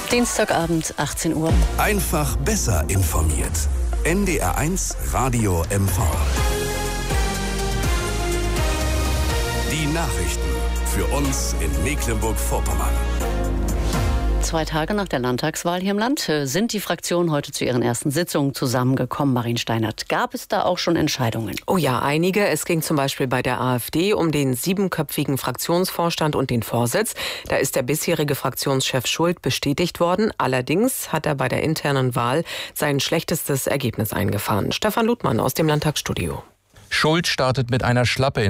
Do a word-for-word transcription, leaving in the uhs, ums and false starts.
Dienstagabend, achtzehn Uhr. Einfach besser informiert. N D R eins Radio M V. Die Nachrichten für uns in Mecklenburg-Vorpommern. Zwei Tage nach der Landtagswahl hier im Land sind die Fraktionen heute zu ihren ersten Sitzungen zusammengekommen. Marien Steinert, gab es da auch schon Entscheidungen? Oh ja, einige. Es ging zum Beispiel bei der AfD um den siebenköpfigen Fraktionsvorstand und den Vorsitz. Da ist der bisherige Fraktionschef Schult bestätigt worden. Allerdings hat er bei der internen Wahl sein schlechtestes Ergebnis eingefahren. Stefan Ludmann aus dem Landtagsstudio. Schult startet mit einer Schlappe